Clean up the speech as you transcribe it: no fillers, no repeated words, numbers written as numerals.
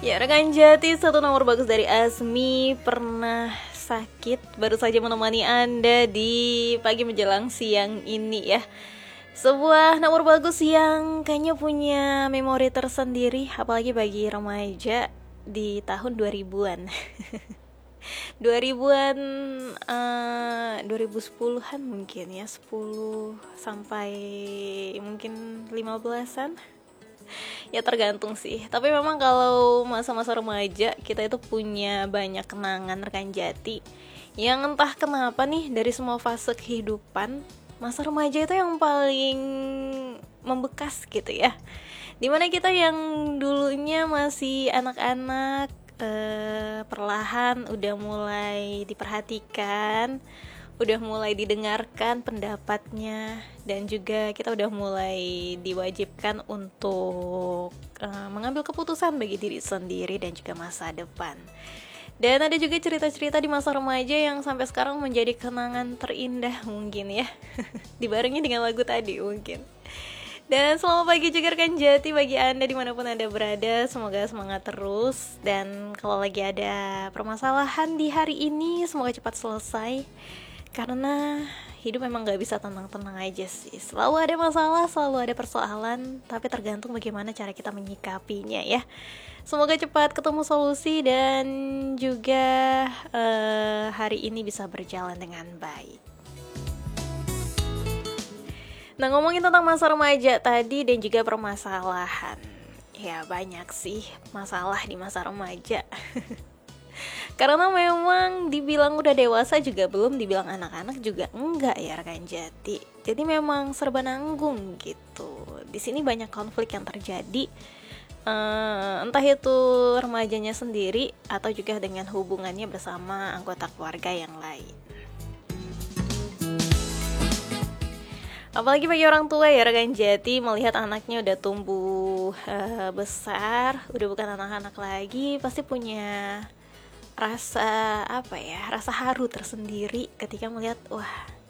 Ya, rekan Jati, satu nomor bagus dari Asmi pernah sakit baru saja menemani Anda di pagi menjelang siang ini ya. Sebuah nomor bagus yang kayaknya punya memori tersendiri, apalagi bagi remaja di tahun 2000-an. 2000-an 2010-an mungkin ya, 10 sampai mungkin 15-an. Ya tergantung sih. Tapi memang kalau masa-masa remaja kita itu punya banyak kenangan rekan Jati. Yang entah kenapa nih dari semua fase kehidupan, masa remaja itu yang paling membekas gitu ya. Dimana kita yang dulunya masih anak-anak, perlahan udah mulai diperhatikan, udah mulai didengarkan pendapatnya, dan juga kita udah mulai diwajibkan untuk mengambil keputusan bagi diri sendiri dan juga masa depan. Dan ada juga cerita-cerita di masa remaja yang sampai sekarang menjadi kenangan terindah mungkin ya. Dibarengi dengan lagu tadi mungkin. Dan selamat pagi juga rekan Jati bagi Anda dimanapun Anda berada. Semoga semangat terus. Dan kalau lagi ada permasalahan di hari ini, semoga cepat selesai. Karena hidup memang gak bisa tenang-tenang aja sih. Selalu ada masalah, selalu ada persoalan. Tapi tergantung bagaimana cara kita menyikapinya ya. Semoga cepat ketemu solusi dan juga hari ini bisa berjalan dengan baik. Nah, ngomongin tentang masa remaja tadi dan juga permasalahan. Ya banyak sih masalah di masa remaja. Karena memang dibilang udah dewasa juga belum, dibilang anak-anak juga enggak ya rekan Jati. Jadi memang serba nanggung gitu. Di sini banyak konflik yang terjadi. Entah itu remajanya sendiri atau juga dengan hubungannya bersama anggota keluarga yang lain. Apalagi bagi orang tua ya rekan Jati, melihat anaknya udah tumbuh besar, udah bukan anak-anak lagi, pasti punya rasa rasa haru tersendiri ketika melihat wah